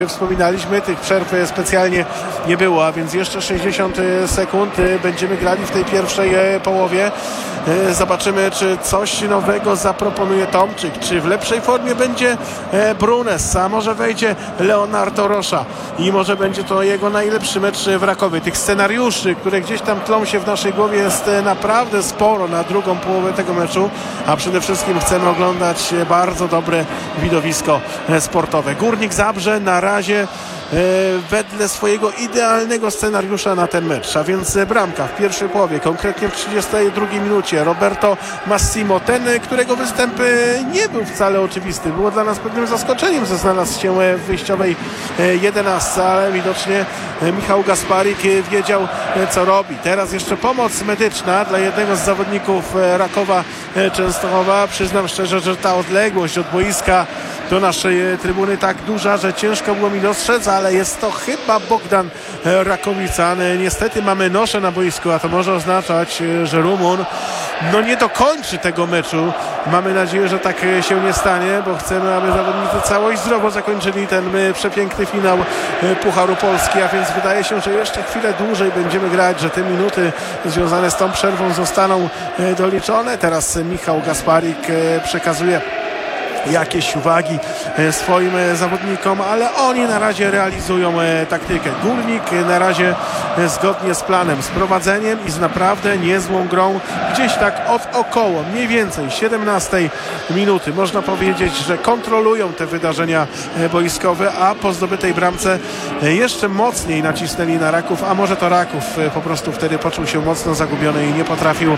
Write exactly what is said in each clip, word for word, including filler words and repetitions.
Wspominaliśmy, tych przerw specjalnie nie było, a więc jeszcze sześćdziesiąt sekund będziemy grali w tej pierwszej połowie. Zobaczymy, czy coś nowego zaproponuje Tomczyk, czy w lepszej formie będzie Brunes, a może wejdzie Leonardo Rocha i może będzie to jego najlepszy mecz w Rakowie. Tych scenariuszy, które gdzieś tam tlą się w naszej głowie, jest naprawdę sporo na drugą połowę tego meczu, a przede wszystkim chcemy oglądać bardzo dobre widowisko sportowe. Górnik Zabrze na razie wedle swojego idealnego scenariusza na ten mecz, a więc bramka w pierwszej połowie, konkretnie w trzydziestej drugiej minucie Roberto Massimo, ten, którego występ nie był wcale oczywisty, było dla nas pewnym zaskoczeniem, że znalazł się w wyjściowej jedenastce, ale widocznie Michał Gasparik wiedział, co robi. Teraz jeszcze pomoc medyczna dla jednego z zawodników Rakowa Częstochowa. Przyznam szczerze, że ta odległość od boiska do naszej trybuny tak duża, że ciężko było mi dostrzec, ale jest to chyba Bogdan Rakowican. Niestety mamy noszę na boisku, a to może oznaczać, że Rumun no nie dokończy tego meczu. Mamy nadzieję, że tak się nie stanie, bo chcemy, aby zawodnicy cało i zdrowo zakończyli ten przepiękny finał Pucharu Polski, a więc wydaje się, że jeszcze chwilę dłużej będziemy grać, że te minuty związane z tą przerwą zostaną doliczone. Teraz Michał Gasparik przekazuje jakieś uwagi swoim zawodnikom, ale oni na razie realizują taktykę. Górnik na razie zgodnie z planem, z prowadzeniem i z naprawdę niezłą grą, gdzieś tak od około mniej więcej siedemnastej minuty można powiedzieć, że kontrolują te wydarzenia boiskowe, a po zdobytej bramce jeszcze mocniej nacisnęli na Raków, a może to Raków po prostu wtedy poczuł się mocno zagubiony i nie potrafił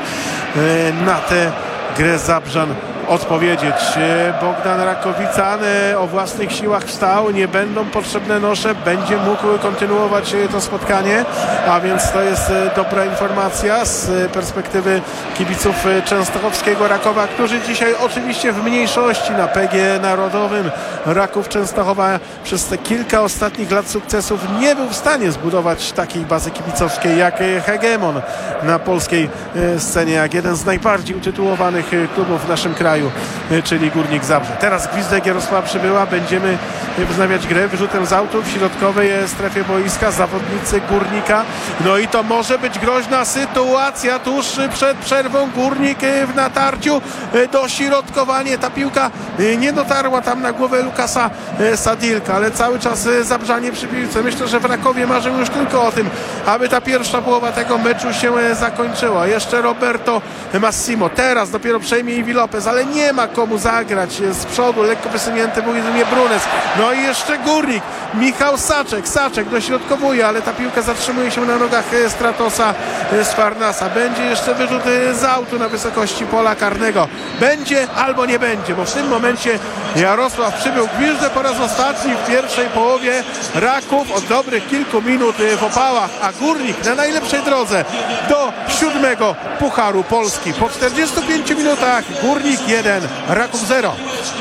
na tę grę Zabrzan odpowiedzieć. Bogdan Rakowican o własnych siłach wstał, nie będą potrzebne nosze, będzie mógł kontynuować to spotkanie, a więc to jest dobra informacja z perspektywy kibiców częstochowskiego Rakowa, którzy dzisiaj oczywiście w mniejszości na P G Narodowym. Raków Częstochowa przez te kilka ostatnich lat sukcesów nie był w stanie zbudować takiej bazy kibicowskiej jak hegemon na polskiej scenie, jak jeden z najbardziej utytułowanych klubów w naszym kraju, czyli Górnik Zabrze. Teraz gwizdek Jarosława Przybyła, będziemy wznawiać grę wyrzutem z autu w środkowej strefie boiska, zawodnicy Górnika, no i to może być groźna sytuacja tuż przed przerwą. Górnik w natarciu, dośrodkowanie, ta piłka nie dotarła tam na głowę Lukasa Sadilka, ale cały czas Zabrzanie przy piłce. Myślę, że w Rakowie marzą już tylko o tym, aby ta pierwsza połowa tego meczu się zakończyła. Jeszcze Roberto Massimo, teraz dopiero przejmie Iwi Lopez, ale nie ma komu zagrać z przodu, lekko wysunięty był jedynie Brunes. No i jeszcze Górnik, Michał Saczek, Saczek dośrodkowuje, ale ta piłka zatrzymuje się na nogach Stratosa z Farnasa. Będzie jeszcze wyrzut z autu na wysokości pola karnego. Będzie albo nie będzie, bo w tym momencie Jarosław Przybył gwizdże po raz ostatni w pierwszej połowie. Raków od dobrych kilku minut w opałach, a Górnik na najlepszej drodze do siódmego Pucharu Polski. Po czterdziestu pięciu minutach Górnik jeden, Raków zero.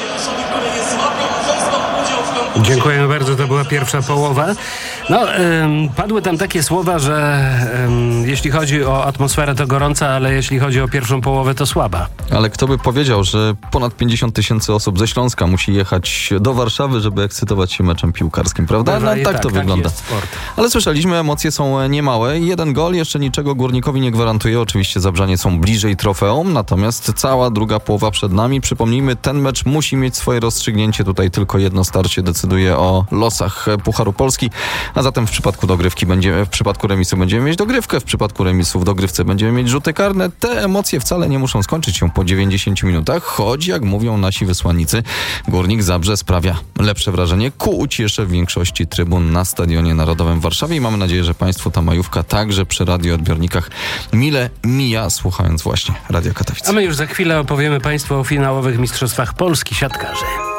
Dziękujemy bardzo, to była pierwsza połowa. No, ym, padły tam takie słowa, że ym, jeśli chodzi o atmosferę to gorąca, ale jeśli chodzi o pierwszą połowę to słaba. Ale kto by powiedział, że ponad pięćdziesiąt tysięcy osób ze Śląska musi jechać do Warszawy, żeby ekscytować się meczem piłkarskim, prawda? No, tak, tak to tak wygląda. Ale słyszeliśmy, emocje są niemałe. Jeden gol jeszcze niczego Górnikowi nie gwarantuje. Oczywiście Zabrzanie są bliżej trofeum, natomiast cała druga połowa przed nami. Przypomnijmy, ten mecz musi mieć swoje rozstrzygnięcie. Tutaj tylko jedno starcie decyduje o losach Pucharu Polski. A zatem w przypadku dogrywki będziemy, w przypadku remisu będziemy mieć dogrywkę, w przypadku remisu w dogrywce będziemy mieć rzuty karne. Te emocje wcale nie muszą skończyć się po dziewięćdziesięciu minutach, choć jak mówią nasi wysłannicy, Górnik Zabrze sprawia lepsze wrażenie ku uciesze większości trybun na Stadionie Narodowym w Warszawie i mamy nadzieję, że Państwu ta majówka także przy radioodbiornikach mile mija, słuchając właśnie Radia Katowice. A my już za chwilę opowiemy Państwu o finałowych Mistrzostwach Polski siatkarzy.